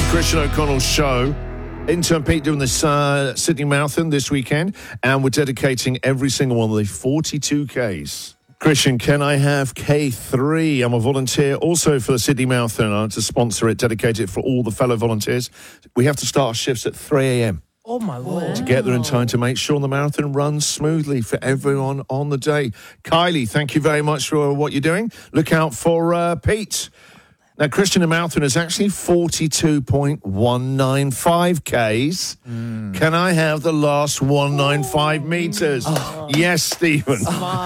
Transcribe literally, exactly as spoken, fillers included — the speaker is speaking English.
Christian O'Connell's show. Intern Pete doing this uh, Sydney Marathon this weekend, and we're dedicating every single one of the forty-two Ks. Christian, can I have K three? I'm a volunteer also for the Sydney Marathon. I want to sponsor it, dedicate it for all the fellow volunteers. We have to start our shifts at three a.m. Oh, my Lord. to get there in time to make sure the marathon runs smoothly for everyone on the day. Kylie, thank you very much for what you're doing. Look out for uh, Pete. Now, Christian, the marathon is actually forty-two point one nine five Ks. Mm. Can I have the last one hundred ninety-five metres? Oh. Yes, Stephen.